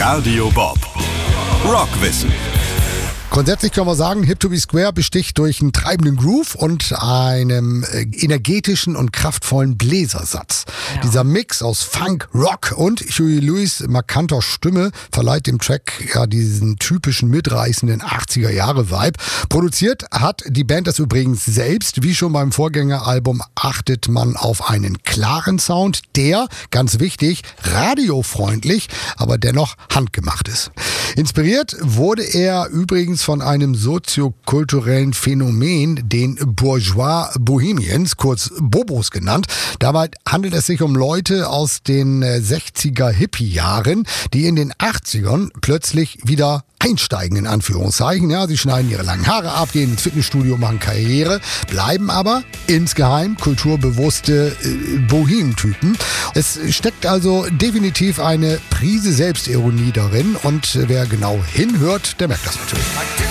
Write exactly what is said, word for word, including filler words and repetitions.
Radio Bob. Rockwissen. Grundsätzlich können wir sagen, Hip to be Square besticht durch einen treibenden Groove und einem energetischen und kraftvollen Bläsersatz. Ja. Dieser Mix aus Funk, Rock und Huey Lewis markanter Stimme verleiht dem Track ja diesen typischen mitreißenden achtziger-Jahre-Vibe. Produziert hat die Band das übrigens selbst. Wie schon beim Vorgängeralbum achtet man auf einen klaren Sound, der, ganz wichtig, radiofreundlich, aber dennoch handgemacht ist. Inspiriert wurde er übrigens von einem soziokulturellen Phänomen, den Bourgeois Bohemians, kurz Bobos genannt. Dabei handelt es sich um Leute aus den sechziger-Hippie-Jahren, die in den achtzigern plötzlich wieder einsteigen, in Anführungszeichen. Ja, sie schneiden ihre langen Haare ab, gehen ins Fitnessstudio, machen Karriere, bleiben aber insgeheim kulturbewusste äh, Bohem-Typen. Es steckt also definitiv eine Prise Selbstironie darin und wer genau hinhört, der merkt das natürlich.